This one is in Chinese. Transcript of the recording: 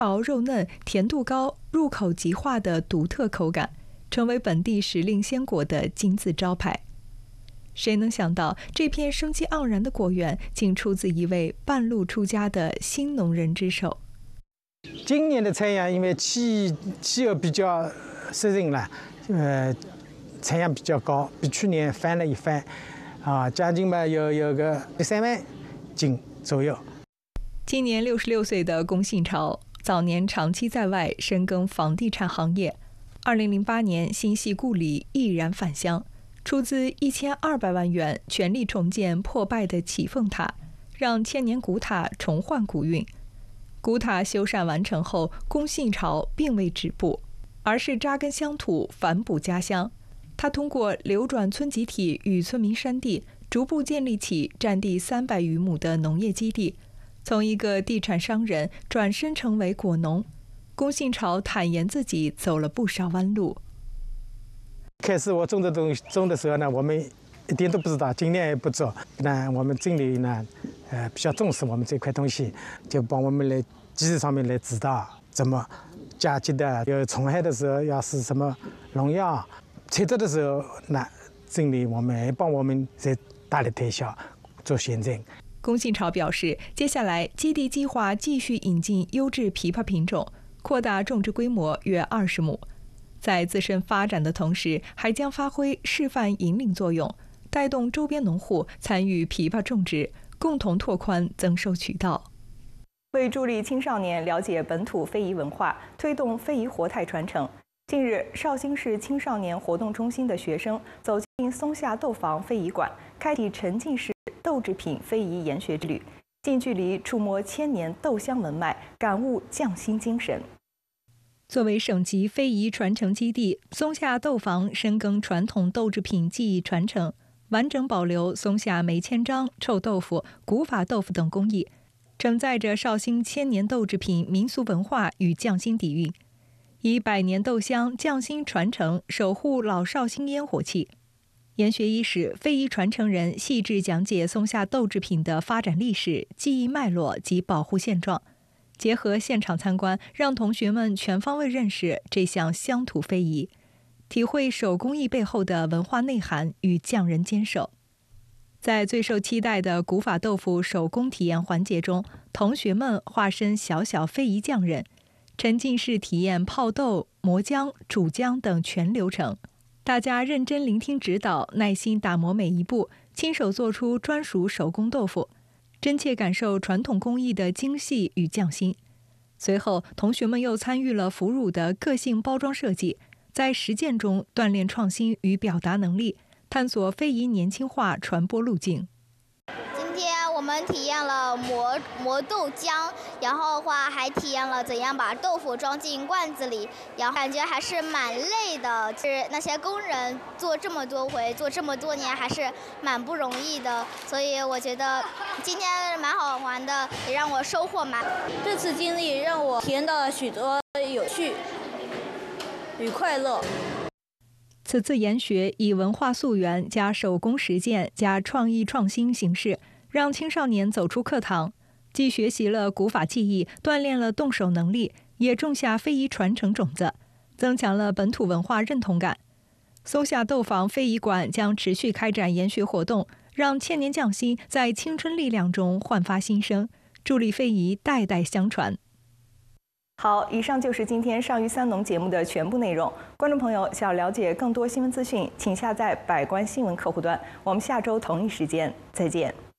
薄肉嫩、甜度高、入口即化的独特口感，成为本地时令鲜果的金字招牌。谁能想到，这片生机盎然的果园，竟出自一位半路出家的新农人之手。 今年的采样，因为气候比较湿润了，采样比较高，比去年翻了一番，将近吧有个3万斤左右。 今年66岁的龚信朝，早年长期在外深耕房地产行业，2008年心系故里，毅然返乡，出资1200万元，全力重建破败的启凤塔，让千年古塔重焕古韵。古塔修缮完成后，龚信朝并未止步，而是扎根乡土，反哺家乡。他通过流转村集体与村民山地，逐步建立起占地300余亩的农业基地，从一个地产商人转身成为果农。龚信朝坦言自己走了不少弯路。 开始我种的时候呢，我们一点都不知道，尽量也不做。那我们经理呢，比较重视我们这块东西，就帮我们来技术上面来指导怎么嫁接的。有虫害的时候，要是什么农药，采摘的时候，那经理我们还帮我们在大力推销做宣传。 龚信朝表示，接下来基地计划继续引进优质枇杷品种，扩大种植规模约20亩。在自身发展的同时，还将发挥示范引领作用，带动周边农户参与枇杷种植，共同拓宽增收渠道。为助力青少年了解本土非遗文化，推动非遗活态传承，近日，绍兴市青少年活动中心的学生走进松下豆坊非遗馆，开启沉浸式豆制品非遗研学之旅，近距离触摸千年豆香文脉，感悟匠心精神。作为省级非遗传承基地，松下豆坊深耕传统豆制品技艺传承，完整保留松下梅千张、臭豆腐、古法豆腐等工艺，承载着绍兴千年豆制品民俗文化与匠心底蕴，以100年豆香匠心传承，守护老绍兴烟火气。研学伊始，非遗传承人细致讲解松下豆制品的发展历史、技艺脉络及保护现状，结合现场参观，让同学们全方位认识这项乡土非遗，体会手工艺背后的文化内涵与匠人坚守。在最受期待的古法豆腐手工体验环节中，同学们化身小小非遗匠人，沉浸式体验泡豆、磨浆、煮浆等全流程。大家认真聆听指导，耐心打磨每一步，亲手做出专属手工豆腐，真切感受传统工艺的精细与匠心。随后，同学们又参与了腐乳的个性包装设计，在实践中锻炼创新与表达能力，探索非遗年轻化传播路径。 今天我们体验了磨豆浆，然后的话还体验了怎样把豆腐装进罐子里，然后感觉还是蛮累的，是那些工人做这么多回，做这么多年，还是蛮不容易的。所以我觉得今天蛮好玩的，也让我收获满。 这次经历让我体验到了许多有趣与快乐。 此次研学以文化溯源加手工实践加创意创新形式，让青少年走出课堂，既学习了古法技艺，锻炼了动手能力，也种下非遗传承种子，增强了本土文化认同感。松下豆坊非遗馆将持续开展研学活动，让千年匠心在青春力量中焕发新生，助力非遗代代相传。好，以上就是今天上虞三农节目的全部内容。观众朋友想了解更多新闻资讯，请下载百官新闻客户端。我们下周同一时间再见。